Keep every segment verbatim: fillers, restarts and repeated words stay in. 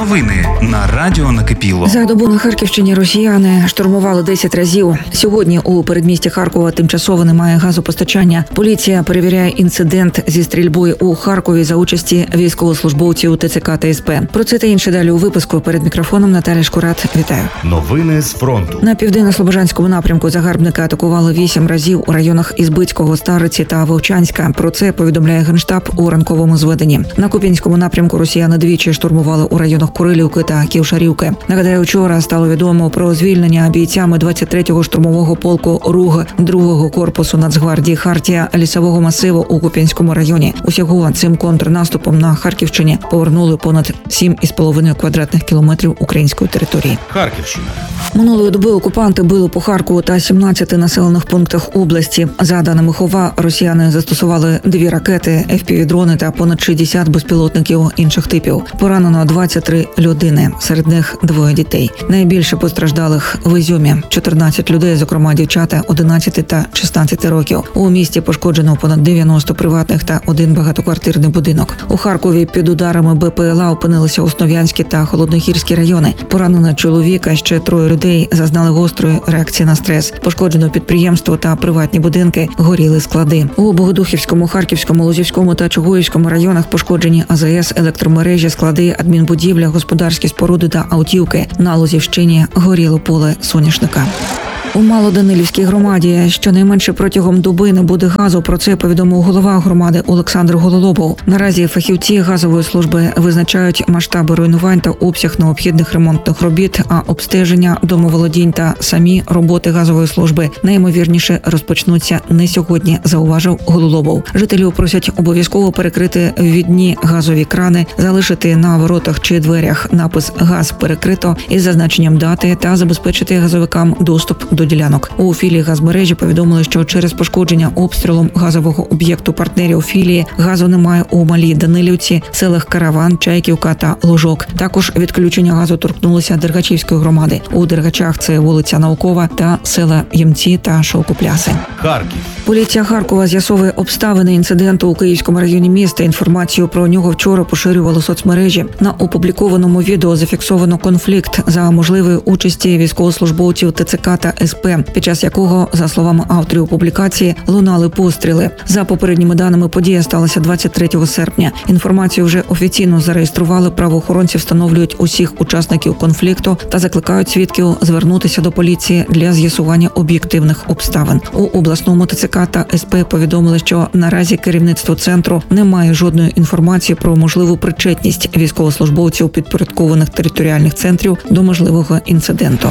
Новини на радіо Накипіло. За добу на Харківщині росіяни штурмували десять разів. Сьогодні у передмісті Харкова тимчасово немає газопостачання. Поліція перевіряє інцидент зі стрільбою у Харкові за участі військовослужбовців ТЦК та СП. Про це та інше далі у випуску. Перед мікрофоном Наталя Шкурат. Вітаю. Новини з фронту. На південно-слобожанському напрямку загарбники атакували вісім разів у районах Ізбицького, Стариці та Вовчанська. Про це повідомляє Генштаб у ранковому зведенні. На Куп'янському напрямку росіяни двічі штурмували у районах Курилівки та Ківшарівки. Нагадаю, вчора стало відомо про звільнення бійцями двадцять третього штурмового полку РУГ другого корпусу Нацгвардії Хартія лісового масиву у Куп'янському районі. Усього цим контрнаступом на Харківщині повернули понад сім із половиною квадратних кілометрів української території. Харківщина. Минулої доби окупанти били по Харкову та сімнадцяти населених пунктах області. За даними Хова, росіяни застосували дві ракети, еф пі ві-дрони та понад шістдесят безпілотників інших типів. Поранено двадцять три людини, серед них двоє дітей. Найбільше постраждалих в Ізюмі – чотирнадцять людей, зокрема дівчата одинадцять та шістнадцять років. У місті пошкоджено понад дев'яносто приватних та один багатоквартирний будинок. У Харкові під ударами бе пе ел а опинилися Основ'янські та Холодногірські райони. Поранено чоловіка, ще троє людей зазнали гострої реакції на стрес. Пошкоджено підприємство та приватні будинки, горіли склади. У Богодухівському, Харківському, Лозівському та Чугуївському районах пошкоджені а зе ес, електромережі, склади, адмінбудівля, господарські споруди та автівки. На Лозівщині горіло поле соняшника. У Малоданилівській громаді щонайменше протягом доби не буде газу. Про це повідомив голова громади Олександр Гололобов. Наразі фахівці газової служби визначають масштаби руйнувань та обсяг необхідних ремонтних робіт, а обстеження домоволодінь та самі роботи газової служби найімовірніше розпочнуться не сьогодні, зауважив Гололобов. Жителів просять обов'язково перекрити ввідні газові крани, залишити на воротах чи дверях напис «Газ перекрито» із зазначенням дати та забезпечити газовикам доступ до ділянок. У філії газмережі повідомили, що через пошкодження обстрілом газового об'єкту партнерів філії газу немає у Малій Данилівці, селах Караван, Чайківка та Лужок. Також відключення газу торкнулося Дергачівської громади. У Дергачах це вулиця Наукова та села Ємці та Шовкопляси. Харків. Поліція Харкова з'ясовує обставини інциденту у Київському районі міста. Інформацію про нього вчора поширювали соцмережі. На опублікованому відео зафіксовано конфлікт за можливої участі військовослужбовців ТЦК та ес пе, під час якого, за словами авторів публікації, лунали постріли. За попередніми даними, подія сталася двадцять третього серпня. Інформацію вже офіційно зареєстрували, правоохоронці встановлюють усіх учасників конфлікту та закликають свідків звернутися до поліції для з'ясування об'єктивних обставин. У обласному ТЦК та ес пе повідомили, що наразі керівництво центру не має жодної інформації про можливу причетність військовослужбовців підпорядкованих територіальних центрів до можливого інциденту.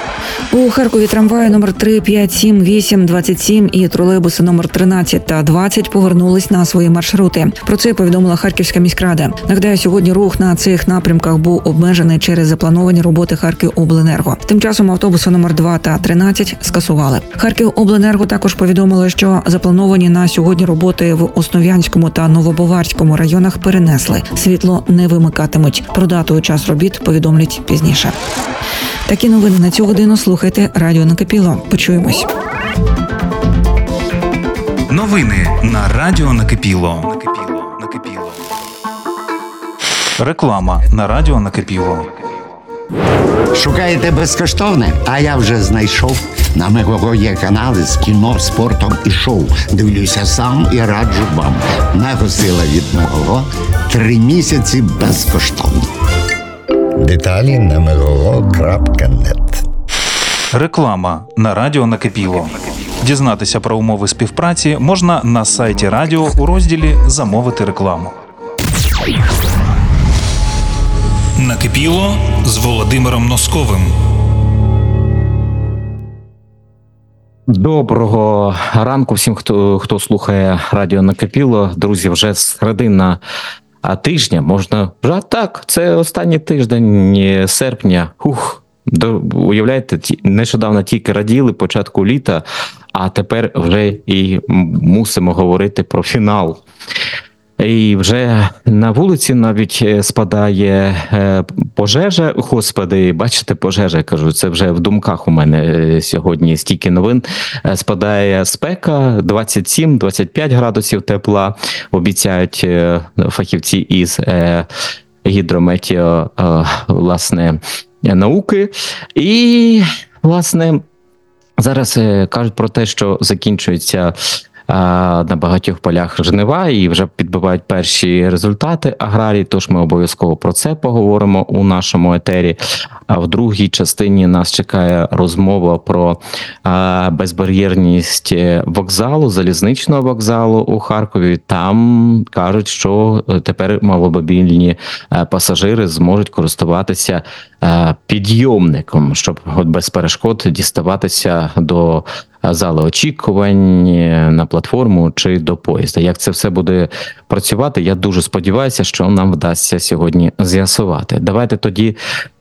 У Харкові трамваї номер три, п'ять, сім, вісім, двадцять сім і тролейбуси номер тринадцять та двадцять повернулись на свої маршрути. Про це повідомила Харківська міськрада. Нагадаю, сьогодні рух на цих напрямках був обмежений через заплановані роботи Харківобленерго. Тим часом автобуси номер два та тринадцять скасували. Харківобленерго також повідомило, що заплановані на сьогодні роботи в Основ'янському та Новобаварському районах перенесли. Світло не вимикатимуть. Про дату і час робіт повідомлять пізніше. Такі новини на цю годину слухайте радіо Накипіло. Почуємось. Новини на радіо Накипіло. Накипіло. Накипіло. Реклама на радіо Накипіло. Шукаєте безкоштовне? А я вже знайшов. На Мегого є канали з кіно, спортом і шоу. Дивлюся сам і раджу вам. Нагостила від Мегого три місяці безкоштовно. Деталі на мегого крапка нет. Реклама на радіо Накипіло. Дізнатися про умови співпраці можна на сайті радіо у розділі «Замовити рекламу». Накипіло з Володимиром Носковим. Доброго ранку всім, хто, хто слухає радіо Накипіло. Друзі, вже середина А тижня можна вже так. Це останній тиждень серпня. Ух, уявляєте, нещодавно тільки раділи початку літа, а тепер вже і мусимо говорити про фінал. І вже на вулиці навіть спадає пожежа. Господи, бачите, пожежа, я кажу, це вже в думках у мене сьогодні стільки новин. Спадає спека, двадцять сім - двадцять п'ять градусів тепла, обіцяють фахівці із гідрометео, власне, науки. І, власне, зараз кажуть про те, що закінчується на багатьох полях жнива і вже підбивають перші результати аграрії, тож ми обов'язково про це поговоримо у нашому етері. А в другій частині нас чекає розмова про безбар'єрність вокзалу, залізничного вокзалу у Харкові. Там кажуть, що тепер маломобільні пасажири зможуть користуватися підйомником, щоб без перешкод діставатися до зали очікувань, на платформу чи до поїзда. Як це все буде працювати, я дуже сподіваюся, що нам вдасться сьогодні з'ясувати. Давайте тоді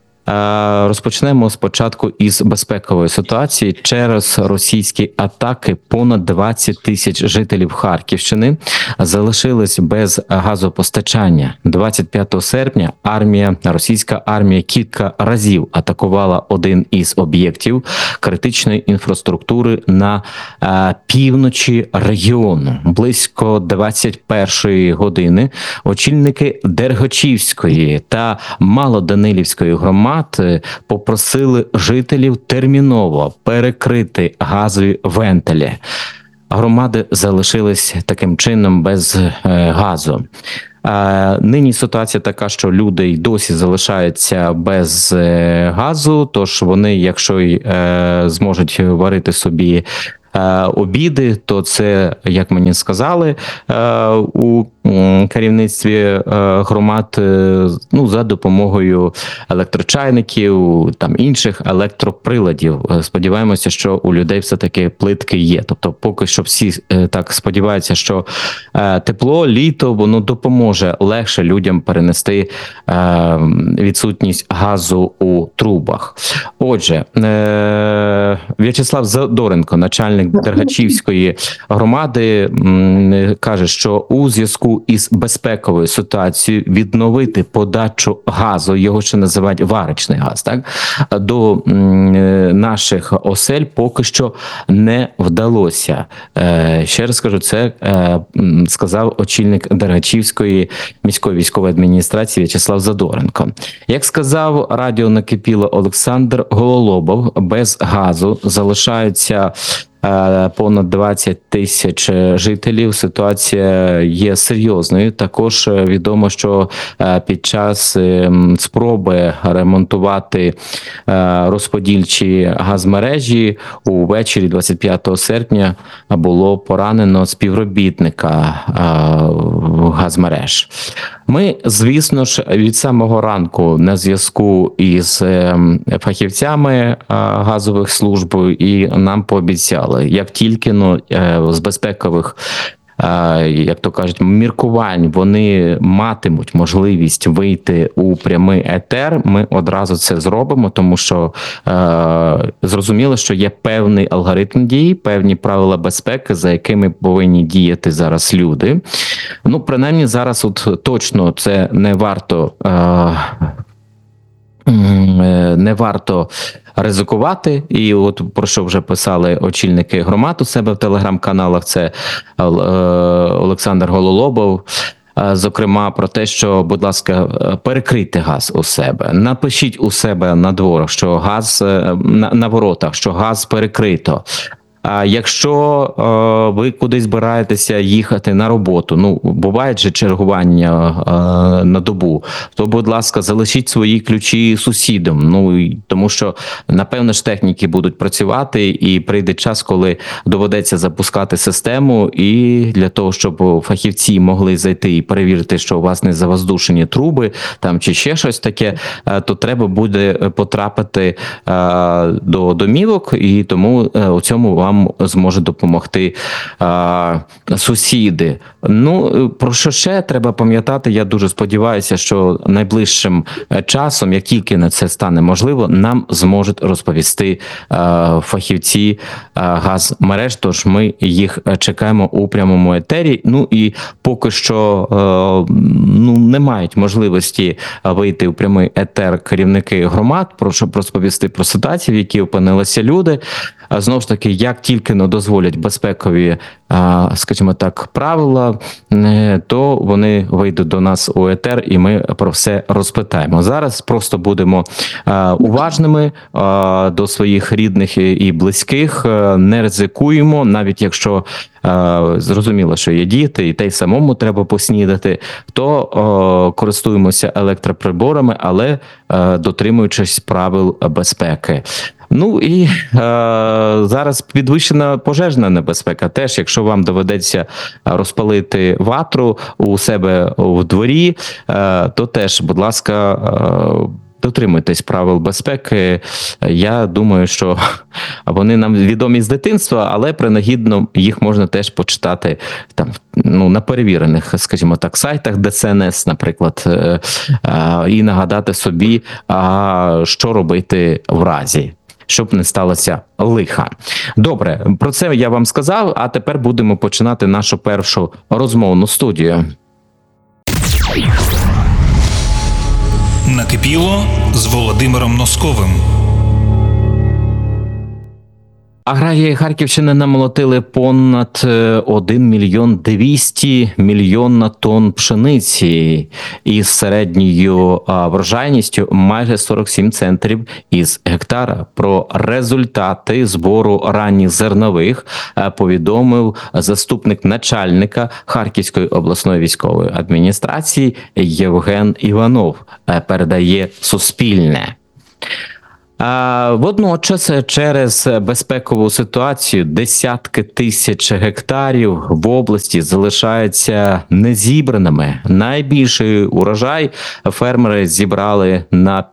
розпочнемо спочатку із безпекової ситуації. Через російські атаки понад двадцять тисяч жителів Харківщини залишились без газопостачання. двадцять п'ятого серпня армія, російська армія кілька разів атакувала один із об'єктів критичної інфраструктури на е, півночі регіону. Близько двадцять першої години очільники Дергачівської та Малоданилівської громади попросили жителів терміново перекрити газові вентилі. Громади залишились таким чином без е, газу. А нині ситуація така, що люди й досі залишаються без е, газу, тож вони, якщо й е, зможуть варити собі обіди, то це, як мені сказали у керівництві громад, ну, за допомогою електрочайників, там інших електроприладів. Сподіваємося, що у людей все-таки плитки є. Тобто поки що всі так сподіваються, що тепло, літо, воно допоможе легше людям перенести відсутність газу у трубах. Отже, В'ячеслав Задоренко, начальник Дергачівської громади, каже, що у зв'язку із безпековою ситуацією відновити подачу газу, його ще називають варочний газ, так, до наших осель поки що не вдалося. Ще раз кажу, це сказав очільник Дергачівської міської військової адміністрації В'ячеслав Задоренко. Як сказав радіо «Накипіло» Олександр Гололобов, без газу залишаються понад двадцять тисяч жителів. Ситуація є серйозною. Також відомо, що під час спроби ремонтувати розподільчі газмережі увечері двадцять п'ятого серпня було поранено співробітника газмереж. Ми, звісно ж, від самого ранку на зв'язку із фахівцями газових служб, і нам пообіцяли, як тільки ну, з безпекових, як то кажуть, міркувань вони матимуть можливість вийти у прямий етер, ми одразу це зробимо, тому що е, зрозуміло, що є певний алгоритм дій, певні правила безпеки, за якими повинні діяти зараз люди. Ну, принаймні, зараз от точно це не варто е, не варто ризикувати, і от про що вже писали очільники громад у себе в телеграм-каналах, це Олександр Гололобов, зокрема про те, що, будь ласка, перекрийте газ у себе, напишіть у себе на дворах, що газ, на, на воротах, що газ перекрито. А якщо е, ви кудись збираєтеся їхати на роботу, ну, буває же чергування е, на добу, то, будь ласка, залишіть свої ключі сусідам. Ну, тому що, напевно ж, техніки будуть працювати, і прийде час, коли доведеться запускати систему, і для того, щоб фахівці могли зайти і перевірити, що у вас не завоздушені труби, там, чи ще щось таке, е, то треба буде потрапити е, до домівок, і тому е, у цьому вам зможе допомогти а, сусіди. Ну, про що ще треба пам'ятати, я дуже сподіваюся, що найближчим часом, як тільки на це стане можливо, нам зможуть розповісти а, фахівці а, газмереж, тож ми їх чекаємо у прямому етері. Ну і поки що а, ну, не мають можливості вийти у прямий етер керівники громад, про щоб розповісти про ситуацію, в якій опинилися люди. А знову ж таки, як тільки не дозволять безпекові, скажімо так, правила, то вони вийдуть до нас у етер, і ми про все розпитаємо. Зараз просто будемо уважними до своїх рідних і близьких, не ризикуємо, навіть якщо зрозуміло, що є діти, і те й самому треба поснідати, то користуємося електроприборами, але дотримуючись правил безпеки. Ну і е, зараз підвищена пожежна небезпека. Теж, якщо вам доведеться розпалити ватру у себе в дворі, е, то теж, будь ласка, е, дотримуйтесь правил безпеки. Я думаю, що вони нам відомі з дитинства, але принагідно їх можна теж почитати там, ну, на перевірених, скажімо так, сайтах Де Ес Ен Ес, наприклад, е, е, і нагадати собі, а, що робити в разі, щоб не сталося лиха. Добре, про це я вам сказав, а тепер будемо починати нашу першу розмовну студію. Накипіло з Володимиром Носковим. Аграрії Харківщини намолотили понад один мільйон двісті мільйонів тонн пшениці із середньою врожайністю майже сорок сім центнерів із гектара. Про результати збору ранніх зернових повідомив заступник начальника Харківської обласної військової адміністрації Євген Іванов, передає Суспільне. Водночас через безпекову ситуацію десятки тисяч гектарів в області залишаються незібраними. Найбільший урожай фермери зібрали на